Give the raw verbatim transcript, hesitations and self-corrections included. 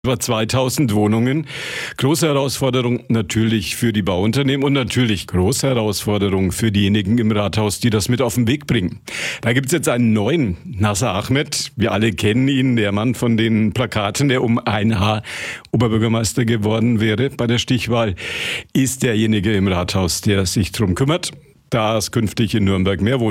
Über zweitausend Wohnungen. Große Herausforderung natürlich für die Bauunternehmen und natürlich große Herausforderung für diejenigen im Rathaus, die das mit auf den Weg bringen. Da gibt's jetzt einen neuen, Nasser Ahmed. Wir alle kennen ihn, der Mann von den Plakaten, der um ein Haar Oberbürgermeister geworden wäre bei der Stichwahl, ist derjenige im Rathaus, der sich drum kümmert, dass künftig in Nürnberg mehr Wohnungen